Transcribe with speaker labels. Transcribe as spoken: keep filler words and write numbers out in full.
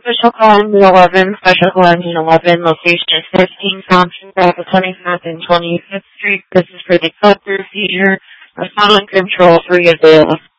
Speaker 1: Official call engine eleven, special call engine eleven, location is fifteen Thompson Drive, twenty-fourth and twenty-fifth Street. This is for the code procedure. Asylum control three available.